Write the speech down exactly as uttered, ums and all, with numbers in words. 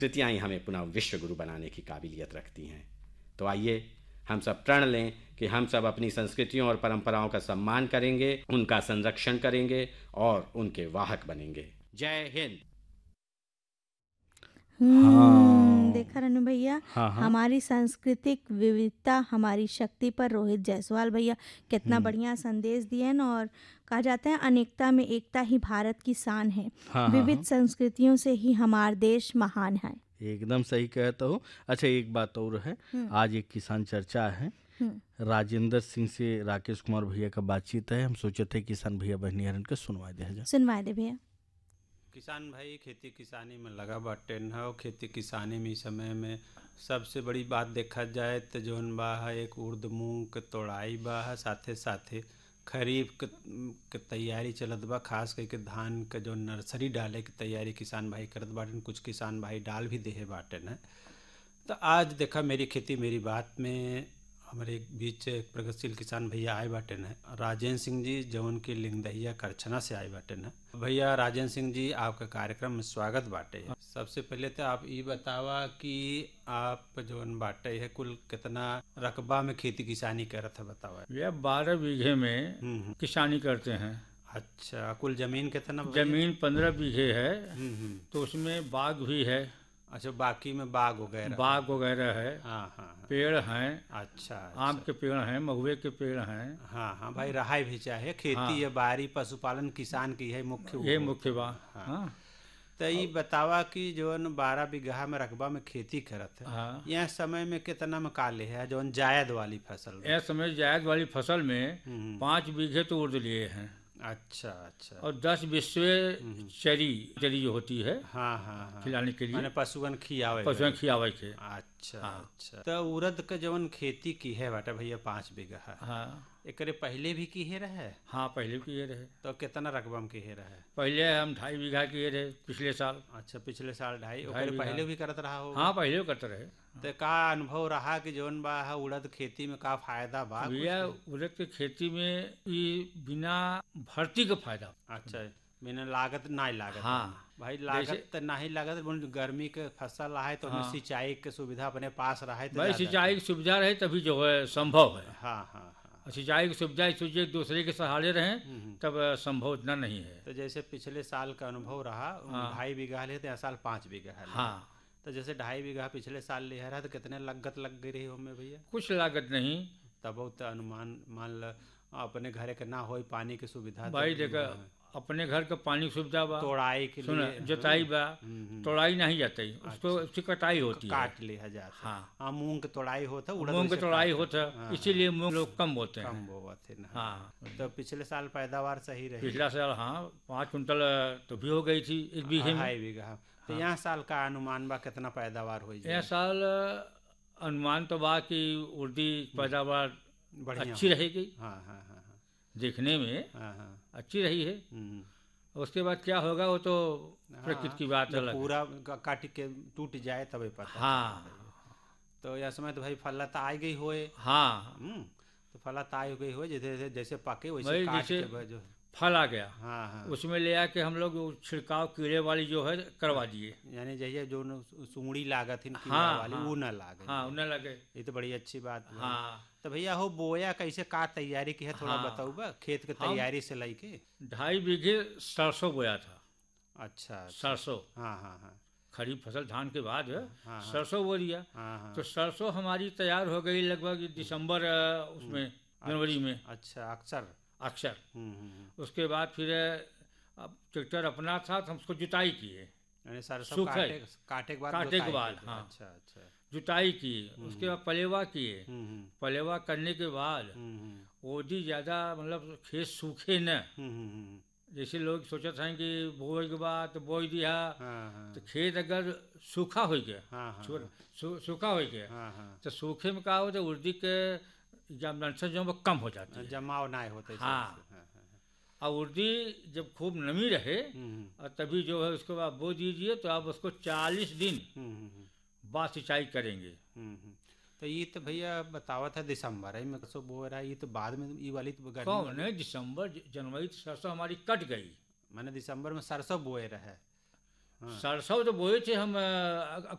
संस्कृतियाँ ही हमें पुनः विश्व गुरु बनाने की काबिलियत रखती हैं। तो आइए हम सब प्रण लें कि हम सब अपनी संस्कृतियों और परंपराओं का सम्मान करेंगे, उनका संरक्षण करेंगे और उनके वाहक बनेंगे। जय हिंद। हम्म, देखा हाँ रनु भैया, हाँ हाँ। हमारी सांस्कृतिक विविधता हमारी शक्ति पर रोहित जायसवाल भैया कितना हम्म, बढ़िया संदेश दिए न। और कहा जाता है अनेकता में एकता ही भारत की शान है। हाँ हाँ विविध हाँ, संस्कृतियों से ही हमारा देश महान है। एकदम सही कहता हूँ। अच्छा, एक बात और है। हम्म आज एक किसान चर्चा है। हम्म राजेंद्र सिंह से राकेश कुमार भैया का बातचीत है। हम सोचे थे किसान भैया बहनियारन के सुनवा दिया जाए। सुनवाए दे भैया। किसान भाई खेती किसानी में लगा बाटे न। और खेती किसानी में इस समय में सबसे बड़ी बात देखा जाए तो जौन बा है एक उर्द मूंग के तोड़ाई बा है, साथे साथे खरीफ के के तैयारी चलत बा। खास करके धान के जो नर्सरी डाले की तैयारी किसान भाई करत बाटन, कुछ किसान भाई डाल भी देहे बाटे न। तो आज देखा मेरी खेती मेरी बात में हमारे एक बीच एक प्रगतिशील किसान भैया आए बाटे न, राजेंद्र सिंह जी, जौन की लिंगदहिया करछना से आए बाटे न। भैया राजेंद्र सिंह जी, आपका कार्यक्रम में स्वागत बाटे। सबसे पहले तो आप ये बतावा कि आप जौन बाटे है कुल कितना रकबा में खेती किसानी करत है, बतावा। यह बारह बीघे में हम्म हम्म। किसानी करते हैं। अच्छा, कुल जमीन कितना भैया? जमीन पंद्रह बीघे है, हम्म हम्म। तो उसमें बाग भी है, अच्छा, बाकी में बाग वगैरह? बाग वगैरह है, हाँ हाँ हाँ। पेड़ हैं, अच्छा आम अच्छा। के पेड़ हैं, महुए के पेड़ हैं। हाँ हाँ भाई, रहाई भी चाहे खेती हाँ। है, बारी पशुपालन किसान की है मुख्य वो ये होता मुख्य बा। है। हाँ। हाँ तो ये बतावा कि जौन बारह बीघा में रकबा में खेती करत है, हाँ। यह समय में कितना में काले है जौन जायद वाली फसल में? यह समय जायद वाली फसल में हम्म। पाँच बीघे तो उर्द लिए हैं, अच्छा अच्छा। और दस विश्वे चरी चरी जो होती है हाँ हाँ हाँ। खिलाने के माने लिए, पशुगन खियावे पशुओं गए। खियावे के। अच्छा हाँ। अच्छा। तो उड़द के जौन खेती की है बाटा भैया पाँच बीघा है, हाँ एकरे पहले भी की है रहे? हाँ, पहले किए रहे। तो कितना रकबा में की है रहे? पहले हम ढाई बीघा किए रहे पिछले साल। अच्छा, पिछले साल ढाई, ढाई ओकरे बीघा। पहले भी करत रहा होगा? हाँ, पहले करते रहे। तो का अनुभव रहा कि जौन बा है उड़द खेती में का फायदा बा कुछ? भैया उड़द के खेती में ये बिना भर्ती का फायदा। अच्छा, बिना लागत ना ही लागत। हाँ। भाई लागत जैसे- तो ना ही लागत, बोल गर्मी के फसल रहा है तो हाँ। उसमें सिंचाई के सुविधा अपने पास रहा है तो भाई ज्यादा- सिंचाई की सुविधा रहे तभी जो है संभव है। हाँ हाँ हाँ। और सिंचाई की सुविधा इस वजह एक दूसरे के सहारे रहें हम्म। तब संभव इतना नहीं है। तो जैसे पिछले साल का अनुभव रहा, हाँ। ढाई बीघा ले तो यह साल पाँच बीघा है। हाँ, तो जैसे ढाई बीघा पिछले साल ले रहा तो कितने लागत लग गई रही हमें भैया? कुछ लागत नहीं। तब तो अनुमान मान ल अपने घरे के ना हो पानी की सुविधा तो- भाई देखा, अपने घर का पानी की सुविधा बा, तोड़ाई के सुना लिए जोताई बा, हम्म, हम्म। तोड़ाई नहीं जाती, उसको उसकी कटाई होती है। काट लिया जाता। हाँ। हाँ, मूंग की तोड़ाई होता, उड़द मूंग की वैसे तोड़ाई काट- होता, हाँ, इसीलिए मूंग लोग कम बोते कम हैं। बोवा थे ना। हाँ। तो पिछले साल पैदावार सही रही? पिछला साल हाँ पाँच कुंटल तो भी हो गई थी एक बीघे में। ढाई बीघा। तो यहाँ साल का अनुमान बा कितना पैदावार हो यह साल अनुमान तो बा कि उर्दी पैदावार बढ़िया अच्छी हो। रहेगी, हाँ हाँ हाँ हाँ देखने में हाँ हाँ। अच्छी रही है। हम्म। उसके बाद क्या होगा वो तो प्रकृति हाँ, की बात जब अलग है। पूरा क- काट के टूट जाए तभी पता हाँ चलता है। तो यह समय तो भाई फलत आ गई होए। हाँ, हम्म। तो फलत आ गई होए, जैसे जैसे पके वैसे भाई काट जैसे के जो। फल आ गया, हाँ हाँ। उसमें ले आके हम लोग वो छिड़काव कीड़े वाली जो है करवा दिए। यानी जैसे जो न सूंडी लागत हिन कीड़ा हाँ, वाली हाँ। वो न लागे। हाँ, उन्हें लगे। ये तो बड़ी अच्छी बात है। हाँ, तो भैया हो बोया कैसे का तैयारी की है थोड़ा हाँ। बताऊ बा, खेत के हम- तैयारी से लेके? ढाई बीघे सरसों बोया था। अच्छा अच्छा। सरसों हाँ हाँ हाँ खरीफ फसल धान के बाद हाँ, हाँ। सरसों बो दिया। हाँ हाँ। तो सरसों हमारी तैयार हो गई लगभग दिसंबर अ, उसमें जनवरी में अच्छा, अक्सर। अक्सर। हम्म हम्म हम्म। उसके बाद फिर अब ट्रैक्टर अपना था तो हम उसको जुताई किए, यानी सरसों सूखे। काटे काटे के बाद काटे के जोताई बाद, की थी। हाँ। अच्छा अच्छा। जुताई की, उसके बाद पलेवा किए। हम्म हम्म पलेवा करने के बाद हम्म हम्म ओदी ज़्यादा मतलब खेत सूखे न, हम्म हम्म हम्म। जैसे लोग सोचते हैं कि बोए के बाद तो बोई दिया, हाँ हाँ तो खेत अगर सूखा हो गया, हाँ हाँ छोड़ सू, सूखा हो गया, हाँ हाँ। तो सूखे में का हो तो उर्दी के जमनसा जो है वो कम हो जाती है। जमाव ना होते। हाँ। हाँ हाँ। और उर्दी जब खूब नमी रहे हम्म और तभी जो है उसके बाद बो दीजिए, तो आप उसको चालीस दिन हम्म हम्म बाद सिंचाई करेंगे। हम्म हम्म। तो ये तो भैया बतावा था दिसंबर है में सो बो रहा है, ये तो बाद में ये वाली तो गर्मी कौन वाली- है दिसंबर ज- जनवरी तो सरसों हमारी कट गई। मैंने दिसंबर में सरसों बोए रहे। हाँ। सरसों तो बोए थे हम अ,